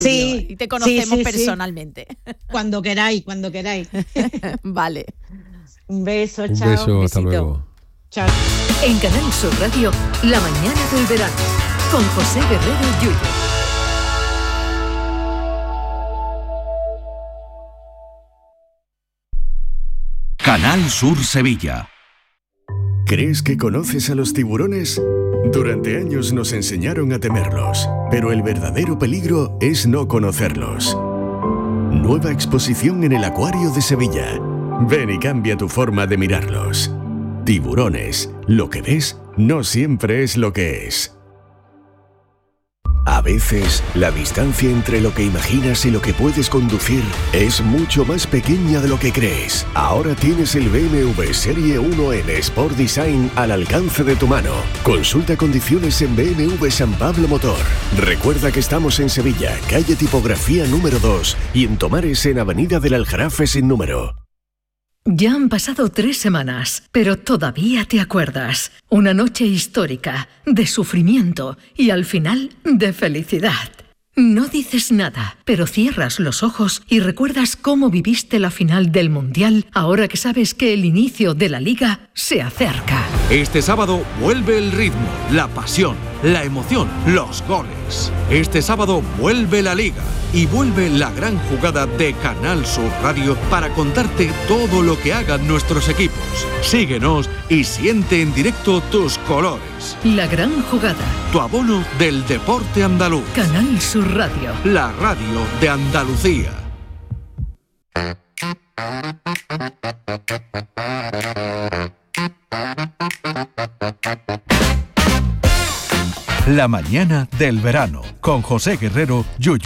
Sí, y te conocemos sí. personalmente. Cuando queráis. Vale. Un beso, Un chao. beso, hasta Besito. luego. Chao. En Canal Sur Radio, La mañana del verano, con José Guerrero Yuyu. Canal Sur Sevilla. ¿Crees que conoces a los tiburones? Durante años nos enseñaron a temerlos, pero el verdadero peligro es no conocerlos. Nueva exposición en el Acuario de Sevilla. Ven y cambia tu forma de mirarlos. Tiburones. Lo que ves no siempre es lo que es. A veces, la distancia entre lo que imaginas y lo que puedes conducir es mucho más pequeña de lo que crees. Ahora tienes el BMW Serie 1N Sport Design al alcance de tu mano. Consulta condiciones en BMW San Pablo Motor. Recuerda que estamos en Sevilla, calle Tipografía número 2 y en Tomares en Avenida del Aljarafe sin número. Ya han pasado 3 semanas, pero todavía te acuerdas. Una noche histórica, de sufrimiento y al final de felicidad. No dices nada, pero cierras los ojos y recuerdas cómo viviste la final del Mundial ahora que sabes que el inicio de la Liga se acerca. Este sábado vuelve el ritmo, la pasión, la emoción, los goles. Este sábado vuelve la Liga y vuelve la gran jugada de Canal Sur Radio para contarte todo lo que hagan nuestros equipos. Síguenos y siente en directo tus colores. La gran jugada. Tu abono del deporte andaluz. Canal Sur Radio. La radio de Andalucía. La mañana del verano con José Guerrero Yuyu.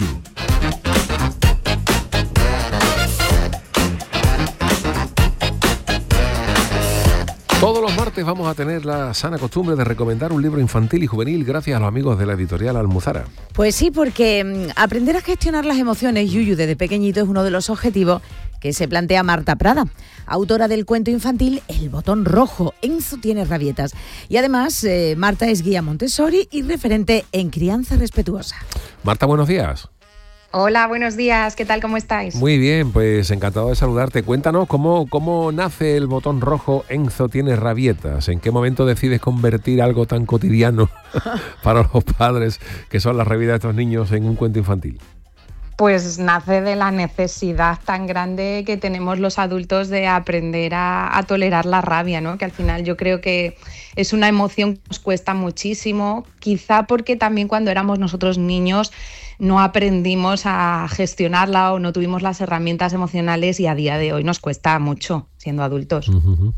Todos los martes vamos a tener la sana costumbre de recomendar un libro infantil y juvenil gracias a los amigos de la editorial Almuzara. Pues sí, porque aprender a gestionar las emociones, Yuyu, desde pequeñito es uno de los objetivos que se plantea Marta Prada, autora del cuento infantil El botón rojo, Enzo tiene rabietas. Y además, Marta es guía Montessori y referente en crianza respetuosa. Marta, buenos días. Hola, buenos días. ¿Qué tal? ¿Cómo estáis? Muy bien, pues encantado de saludarte. Cuéntanos cómo nace el botón rojo Enzo tiene rabietas. ¿En qué momento decides convertir algo tan cotidiano para los padres, que son las rabietas de estos niños, en un cuento infantil? Pues nace de la necesidad tan grande que tenemos los adultos de aprender a tolerar la rabia, ¿no? Que al final yo creo que es una emoción que nos cuesta muchísimo, quizá porque también cuando éramos nosotros niños no aprendimos a gestionarla o no tuvimos las herramientas emocionales y a día de hoy nos cuesta mucho siendo adultos. Uh-huh.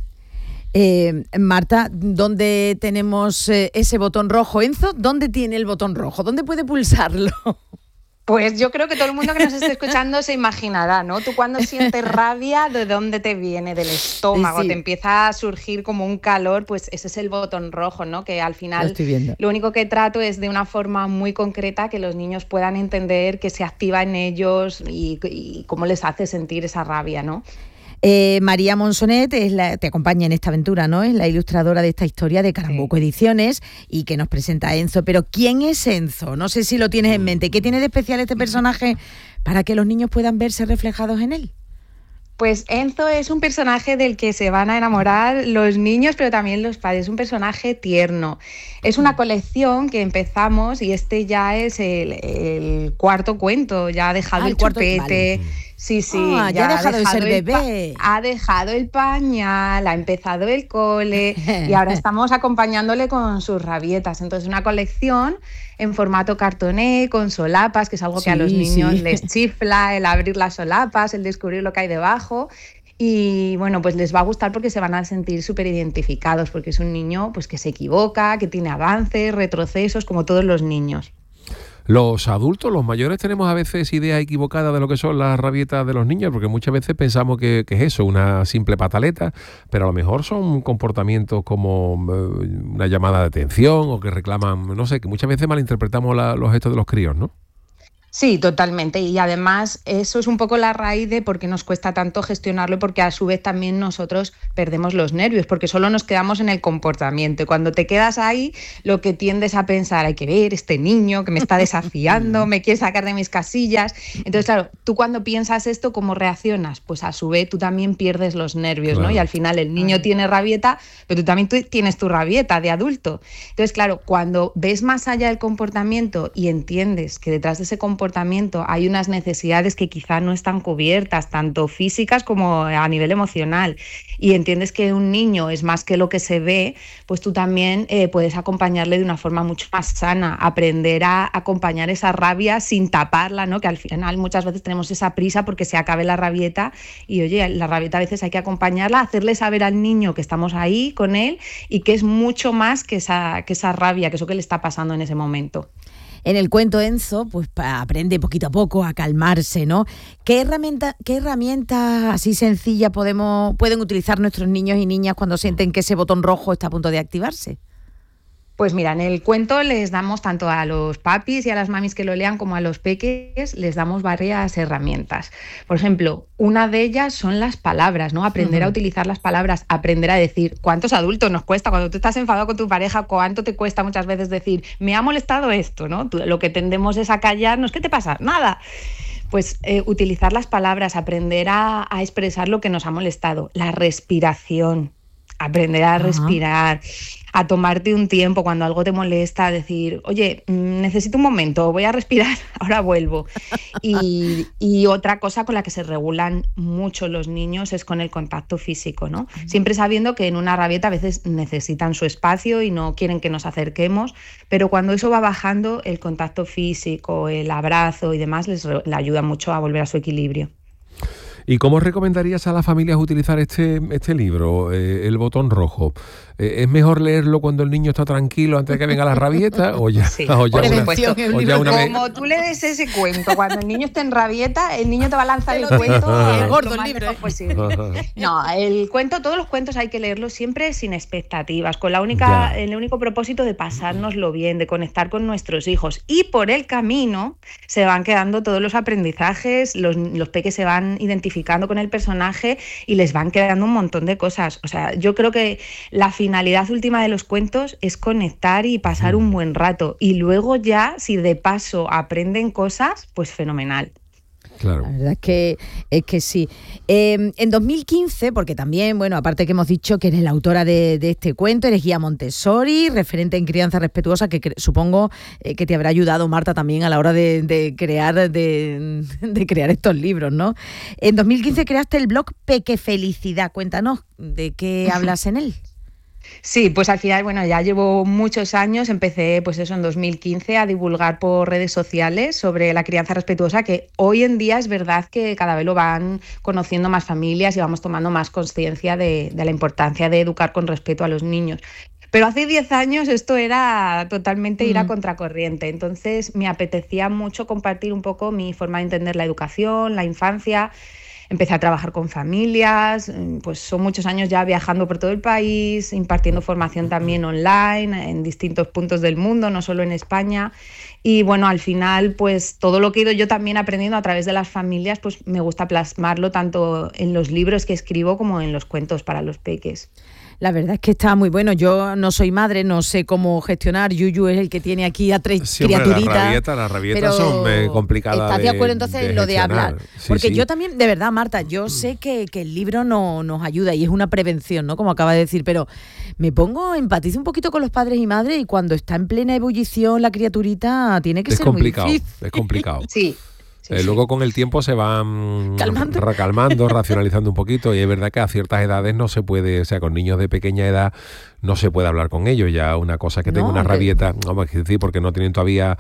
Marta, ¿dónde tenemos ese botón rojo? Enzo, ¿dónde tiene el botón rojo? ¿Dónde puede pulsarlo? Pues yo creo que todo el mundo que nos esté escuchando se imaginará, ¿no? Tú cuando sientes rabia, ¿de dónde te viene? Del estómago, Sí. te empieza a surgir como un calor, pues ese es el botón rojo, ¿no? Que al final lo único que trato es de una forma muy concreta que los niños puedan entender que se activa en ellos y cómo les hace sentir esa rabia, ¿no? María Monsonet te acompaña en esta aventura, ¿no? Es la ilustradora de esta historia de Carambuco Ediciones y que nos presenta a Enzo. Pero ¿quién es Enzo? No sé si lo tienes en mente. ¿Qué tiene de especial este personaje para que los niños puedan verse reflejados en él? Pues Enzo es un personaje del que se van a enamorar los niños, pero también los padres. Es un personaje tierno. Es una colección que empezamos y este ya es el cuarto cuento. Ya ha dejado el chupete. Vale. Sí, ya ha dejado de ser bebé. Ha dejado el pañal, ha empezado el cole y ahora estamos acompañándole con sus rabietas. Entonces, una colección en formato cartoné, con solapas, que es algo que a los niños les chifla, el abrir las solapas, el descubrir lo que hay debajo. Y bueno, pues les va a gustar porque se van a sentir súper identificados, porque es un niño pues que se equivoca, que tiene avances, retrocesos, como todos los niños. Los adultos, los mayores, tenemos a veces ideas equivocadas de lo que son las rabietas de los niños, porque muchas veces pensamos que es eso, una simple pataleta, pero a lo mejor son comportamientos como una llamada de atención o que reclaman, no sé, que muchas veces malinterpretamos los gestos de los críos, ¿no? Sí, totalmente. Y además eso es un poco la raíz de por qué nos cuesta tanto gestionarlo, porque a su vez también nosotros perdemos los nervios, porque solo nos quedamos en el comportamiento. Y cuando te quedas ahí, lo que tiendes a pensar, hay que ver este niño que me está desafiando, me quiere sacar de mis casillas. Entonces, claro, tú cuando piensas esto, ¿cómo reaccionas? Pues a su vez tú también pierdes los nervios, Claro. ¿no? Y al final el niño tiene rabieta, pero tú también tienes tu rabieta de adulto. Entonces, claro, cuando ves más allá del comportamiento y entiendes que detrás de ese comportamiento hay unas necesidades que quizá no están cubiertas, tanto físicas como a nivel emocional, y entiendes que un niño es más que lo que se ve, pues tú también puedes acompañarle de una forma mucho más sana, aprender a acompañar esa rabia sin taparla, ¿no? Que al final muchas veces tenemos esa prisa porque se acabe la rabieta, y oye, la rabieta a veces hay que acompañarla, hacerle saber al niño que estamos ahí con él y que es mucho más que esa rabia, que eso que le está pasando en ese momento. En el cuento Enzo, pues aprende poquito a poco a calmarse, ¿no? ¿Qué herramientas así sencillas pueden utilizar nuestros niños y niñas cuando sienten que ese botón rojo está a punto de activarse? Pues mira, en el cuento les damos tanto a los papis y a las mamis que lo lean como a los peques, les damos varias herramientas. Por ejemplo, una de ellas son las palabras, ¿no? Aprender a utilizar las palabras, aprender a decir. ¿Cuántos adultos nos cuesta cuando tú estás enfadado con tu pareja? ¿Cuánto te cuesta muchas veces decir, me ha molestado esto, ¿no? Lo que tendemos es a callarnos, ¿qué te pasa? Nada. Pues utilizar las palabras, aprender a expresar lo que nos ha molestado. La respiración, aprender a respirar, a tomarte un tiempo cuando algo te molesta, a decir, oye, necesito un momento, voy a respirar, ahora vuelvo. Y otra cosa con la que se regulan mucho los niños es con el contacto físico, ¿no? Siempre sabiendo que en una rabieta a veces necesitan su espacio y no quieren que nos acerquemos, pero cuando eso va bajando, el contacto físico, el abrazo y demás les ayuda mucho a volver a su equilibrio. ¿Y cómo recomendarías a las familias utilizar este libro, El botón rojo? ¿Es mejor leerlo cuando el niño está tranquilo antes de que venga la rabieta? ¿O ya, Sí, o ya por una, supuesto. o ya una vez? Como tú le des ese cuento, cuando el niño esté en rabieta, el niño te va a lanzar el cuento Es gordo lo el más libro, lejos ¿eh? posible. No, todos los cuentos hay que leerlos siempre sin expectativas, con el único propósito de pasárnoslo bien, de conectar con nuestros hijos. Y por el camino se van quedando todos los aprendizajes, los peques se van identificando con el personaje y les van quedando un montón de cosas. O sea, yo creo que la finalidad última de los cuentos es conectar y pasar un buen rato. Y luego ya, si de paso aprenden cosas, pues fenomenal. Claro. La verdad es que sí. En 2015, porque también, bueno, aparte que hemos dicho que eres la autora de este cuento, eres guía Montessori, referente en crianza respetuosa, que supongo que te habrá ayudado, Marta, también a la hora de crear estos libros, ¿no? En 2015 creaste el blog Pequefelicidad. Cuéntanos, ¿de qué hablas en él? Sí, pues al final, bueno, ya llevo muchos años, empecé pues eso en 2015 a divulgar por redes sociales sobre la crianza respetuosa, que hoy en día es verdad que cada vez lo van conociendo más familias y vamos tomando más conciencia de la importancia de educar con respeto a los niños. Pero hace 10 años esto era totalmente ir a contracorriente, entonces me apetecía mucho compartir un poco mi forma de entender la educación, la infancia. Empecé a trabajar con familias, pues son muchos años ya viajando por todo el país, impartiendo formación también online en distintos puntos del mundo, no solo en España. Y bueno, al final, pues todo lo que he ido yo también aprendiendo a través de las familias, pues me gusta plasmarlo tanto en los libros que escribo como en los cuentos para los peques. La verdad es que está muy bueno. Yo no soy madre, no sé cómo gestionar. Yuyu es el que tiene aquí a 3 criaturitas. Las rabietas son complicadas. ¿Estás de acuerdo entonces en lo de hablar? Sí, porque sí. yo también, de verdad, Marta, yo sé que el libro nos ayuda y es una prevención, ¿no? Como acaba de decir, pero empatizo un poquito con los padres y madres y cuando está en plena ebullición la criaturita tiene que ser complicado, muy difícil. es complicado. Sí. Luego con el tiempo se van recalmando, racionalizando un poquito, y es verdad que a ciertas edades no se puede, o sea, con niños de pequeña edad no se puede hablar con ellos. Ya una cosa que tenga una rabieta, vamos a decir, porque no tienen todavía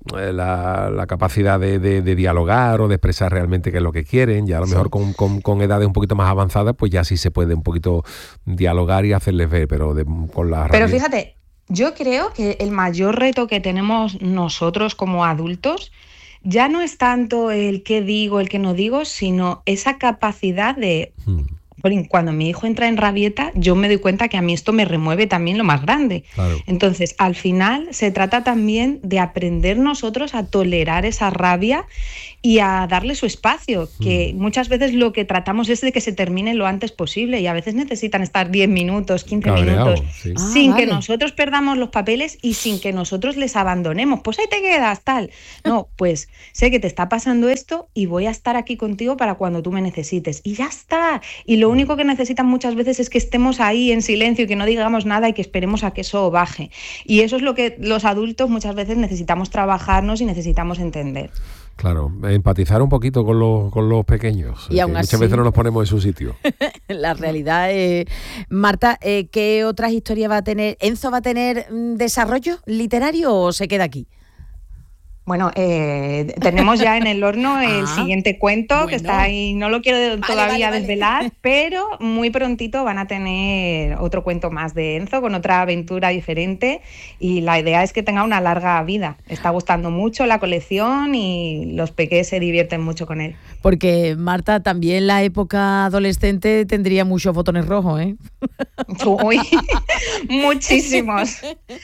la capacidad de dialogar o de expresar realmente qué es lo que quieren. Ya a lo mejor con edades un poquito más avanzadas, pues ya sí se puede un poquito dialogar y hacerles ver, pero con la Pero rabieta. fíjate, yo creo que el mayor reto que tenemos nosotros como adultos ya no es tanto el qué digo, el qué no digo, sino esa capacidad de cuando mi hijo entra en rabieta, yo me doy cuenta que a mí esto me remueve también lo más grande. Claro. Entonces, al final se trata también de aprender nosotros a tolerar esa rabia y a darle su espacio, que muchas veces lo que tratamos es de que se termine lo antes posible y a veces necesitan estar 10 minutos, 15 Cabreado, minutos, sí. sin vale. que nosotros perdamos los papeles y sin que nosotros les abandonemos. Pues ahí te quedas, tal. No, pues sé que te está pasando esto y voy a estar aquí contigo para cuando tú me necesites. Y ya está. Y lo único que necesitan muchas veces es que estemos ahí en silencio y que no digamos nada y que esperemos a que eso baje. Y eso es lo que los adultos muchas veces necesitamos trabajarnos y necesitamos entender. Claro, empatizar un poquito con los pequeños. Y aún muchas así- veces no nos ponemos en su sitio. La realidad es... Marta, ¿qué otras historias va a tener? ¿Enzo va a tener desarrollo literario o se queda aquí? Bueno, tenemos ya en el horno el siguiente cuento, bueno. que está ahí, no lo quiero todavía vale. desvelar, pero muy prontito van a tener otro cuento más de Enzo, con otra aventura diferente, y la idea es que tenga una larga vida. Está gustando mucho la colección y los pequeños se divierten mucho con él. Porque, Marta, también la época adolescente tendría muchos botones rojos, ¿eh? Uy, muchísimos.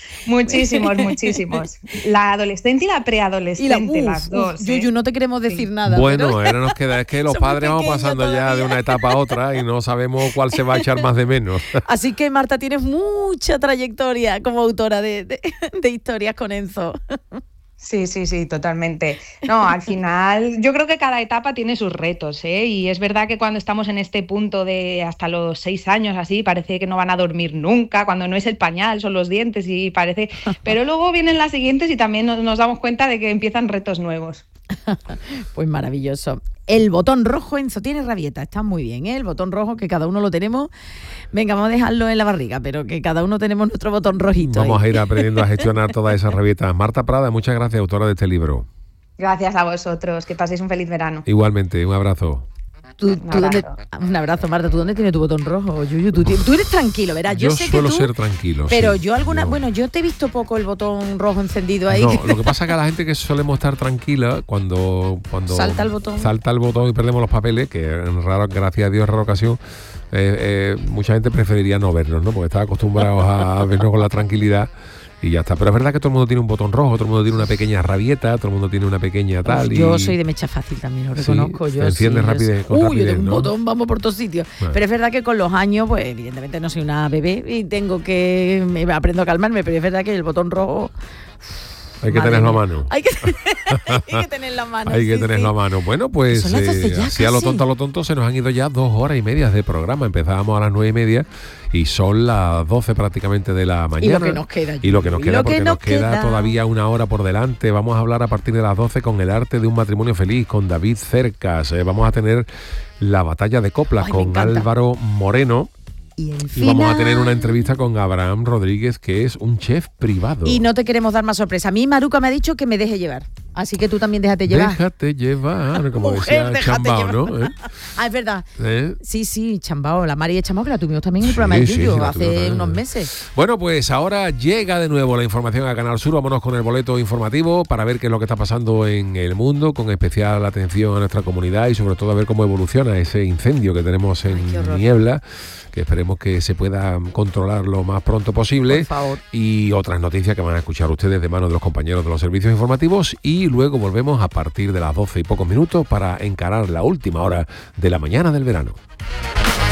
La adolescencia y la preadolescente, las dos. Yuyu, no te queremos decir nada. Bueno, pero- ahora nos queda, es que los Somos padres vamos pequeños pasando ya de todavía. una etapa a otra y no sabemos cuál se va a echar más de menos. Así que, Marta, tienes mucha trayectoria como autora de historias con Enzo. Sí, totalmente. No, al final yo creo que cada etapa tiene sus retos, ¿eh? Y es verdad que cuando estamos en este punto de hasta los 6 años así, parece que no van a dormir nunca, cuando no es el pañal, son los dientes y parece... Pero luego vienen las siguientes y también nos damos cuenta de que empiezan retos nuevos. Pues maravilloso. El botón rojo, Enzo tiene rabieta, está muy bien, ¿eh? El botón rojo, que cada uno lo tenemos. Venga, vamos a dejarlo en la barriga, pero que cada uno tenemos nuestro botón rojito. Vamos ¿eh? a ir aprendiendo a gestionar todas esas rabietas. Marta Prada, muchas gracias, autora de este libro. Gracias a vosotros, que paséis un feliz verano. Igualmente, un abrazo. ¿Tú dónde- un abrazo, Marta. ¿Tú dónde tienes tu botón rojo, Yuyu? Tú eres tranquilo, verás. Yo sé suelo que tú, ser tranquilo. pero sí. yo bueno, yo te he visto poco el botón rojo encendido ahí. No, lo que pasa es que a la gente que solemos estar tranquila cuando Salta el botón. salta el botón y perdemos los papeles, que gracias a Dios, rara ocasión, mucha gente preferiría no vernos, ¿no? Porque están acostumbrados a vernos con la tranquilidad y ya está. Pero es verdad que todo el mundo tiene un botón rojo, todo el mundo tiene una pequeña rabieta, todo el mundo tiene una pequeña tal. Yo y... soy de mecha fácil también, lo Sí, reconozco. te Yo enciendes sí, rapidez, con yo rapidez, tengo un ¿no? botón, vamos por todos sitios. Bueno. Pero es verdad que con los años, pues evidentemente no soy una bebé y me aprendo a calmarme, pero es verdad que el botón rojo... Hay que Madre tenerlo a mía. mano. Hay que tenerlo a mano. Hay que sí, tenerlo sí. a mano. Bueno, pues Son las 12 ya, así a lo casi. tonto se nos han ido ya 2 horas y media de programa. Empezábamos a las 9:30 y son las 12 prácticamente de la mañana. Y lo que nos queda. Y lo que nos Y queda, lo que porque nos nos queda queda. todavía una hora por delante. Vamos a hablar a partir de las 12 con el arte de un matrimonio feliz, con David Cercas. Vamos a tener la batalla de coplas Ay, me con encanta. Álvaro Moreno. Y, el Y vamos a final- tener una entrevista con Abraham Rodríguez, que es un chef privado. Y no te queremos dar más sorpresa. A mí Maruca me ha dicho que me deje llevar. Así que tú también déjate llevar. Déjate llevar, como Mujer, decía déjate Chambao, llevar. ¿no? Ah, es verdad. ¿Eh? Sí, Chambao, la Mari de Chambao, que la tuvimos también en el Sí, programa de sí, Yuyu sí, la hace tuvimos también. unos meses. Bueno, pues ahora llega de nuevo la información a Canal Sur. Vámonos con el boleto informativo para ver qué es lo que está pasando en el mundo, con especial atención a nuestra comunidad y sobre todo a ver cómo evoluciona ese incendio que tenemos en qué horror. Niebla, que esperemos que se pueda controlar lo más pronto posible. Por favor. Y otras noticias que van a escuchar ustedes de manos de los compañeros de los servicios informativos. Y luego volvemos a partir de las 12 y pocos minutos para encarar la última hora de la mañana del verano.